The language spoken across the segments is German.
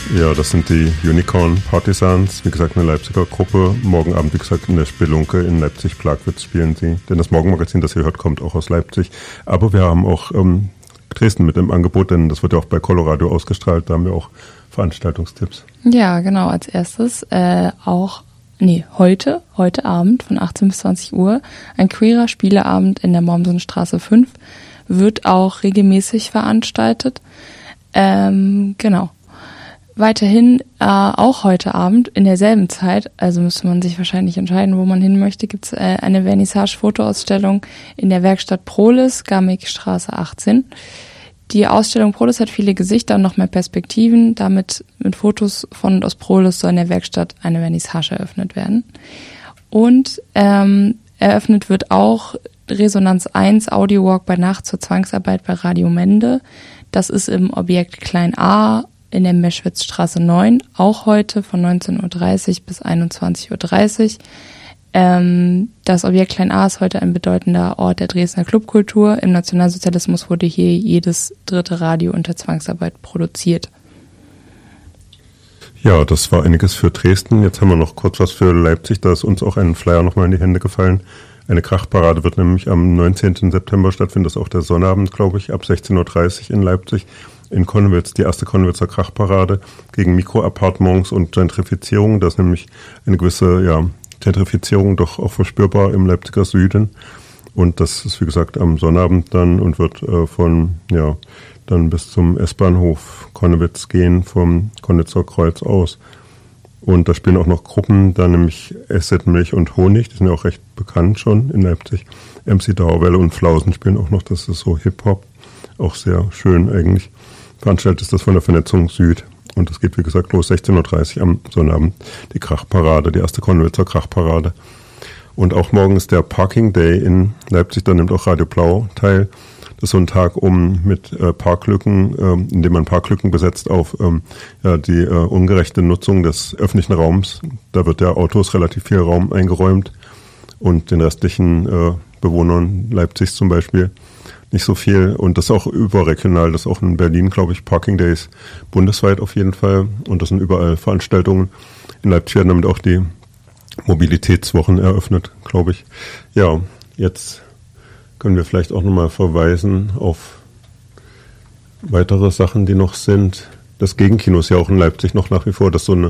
Ja, das sind die Unicorn Partisans, wie gesagt eine Leipziger Gruppe. Morgen Abend, wie gesagt, in der Spelunke in Leipzig-Plagwitz spielen sie. Denn das Morgenmagazin, das ihr hört, kommt auch aus Leipzig. Aber wir haben auch Dresden mit im Angebot, denn das wird ja auch bei Coloradio ausgestrahlt. Da haben wir auch Veranstaltungstipps. Ja, genau. Als erstes heute Abend von 18 bis 20 Uhr ein queerer Spieleabend in der Mommsenstraße 5 wird auch regelmäßig veranstaltet. Genau. Weiterhin auch heute Abend in derselben Zeit, also müsste man sich wahrscheinlich entscheiden, wo man hin möchte, gibt es eine Vernissage-Fotoausstellung in der Werkstatt Prolis, Garmigstraße 18. Die Ausstellung Prolis hat viele Gesichter und noch mehr Perspektiven. Damit mit Fotos von und aus Prolis soll in der Werkstatt eine Vernissage eröffnet werden. Und eröffnet wird auch Resonanz 1 Audio Walk bei Nacht zur Zwangsarbeit bei Radio Mende. Das ist im Objekt Klein A in der Meschwitzstraße 9, auch heute von 19.30 Uhr bis 21.30 Uhr. Das Objekt Klein A ist heute ein bedeutender Ort der Dresdner Clubkultur. Im Nationalsozialismus wurde hier jedes dritte Radio unter Zwangsarbeit produziert. Ja, das war einiges für Dresden. Jetzt haben wir noch kurz was für Leipzig. Da ist uns auch ein Flyer nochmal in die Hände gefallen. Eine Krachparade wird nämlich am 19. September stattfinden. Das ist auch der Sonnabend, glaube ich, ab 16.30 Uhr in Leipzig. In Konnewitz, die erste Konnewitzer Krachparade gegen Mikroappartements und Gentrifizierung. Da ist nämlich eine gewisse Gentrifizierung doch auch verspürbar im Leipziger Süden. Und das ist, wie gesagt, am Sonnabend dann und wird dann bis zum S-Bahnhof Konnewitz gehen, vom Konnewitzer Kreuz aus. Und da spielen auch noch Gruppen, da nämlich Acid, Milch und Honig, die sind ja auch recht bekannt schon in Leipzig. MC Dauerwelle und Flausen spielen auch noch, das ist so Hip-Hop, auch sehr schön eigentlich. Veranstaltet ist das von der Vernetzung Süd. Und das geht, wie gesagt, los 16.30 Uhr am Sonnabend, die Krachparade, die erste Konnewitzer Krachparade. Und auch morgen ist der Parking Day in Leipzig, da nimmt auch Radio Blau teil. Das ist so ein Tag, um mit Parklücken, indem man Parklücken besetzt auf die ungerechte Nutzung des öffentlichen Raums. Da wird der Autos relativ viel Raum eingeräumt und den restlichen Bewohnern Leipzigs zum Beispiel nicht so viel. Und das ist auch überregional, das ist auch in Berlin, glaube ich, Parking Days bundesweit auf jeden Fall. Und das sind überall Veranstaltungen. In Leipzig werden damit auch die Mobilitätswochen eröffnet, glaube ich. Ja, jetzt können wir vielleicht auch nochmal verweisen auf weitere Sachen, die noch sind. Das Gegenkino ist ja auch in Leipzig noch nach wie vor, das ist so eine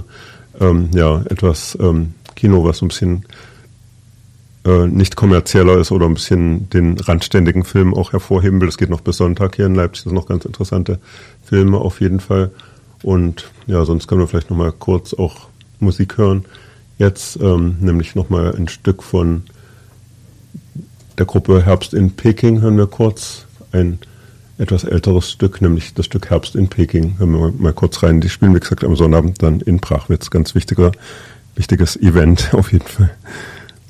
Kino, was so ein bisschen nicht kommerzieller ist oder ein bisschen den randständigen Film auch hervorheben will. Das geht noch bis Sonntag hier in Leipzig. Das sind noch ganz interessante Filme auf jeden Fall. Und ja, sonst können wir vielleicht nochmal kurz auch Musik hören. Jetzt nämlich nochmal ein Stück von der Gruppe Herbst in Peking hören wir kurz. Ein etwas älteres Stück, nämlich das Stück Herbst in Peking. Hören wir mal kurz rein. Die spielen, wie gesagt, am Sonnabend dann in Prachwitz. Ganz wichtiges Event auf jeden Fall.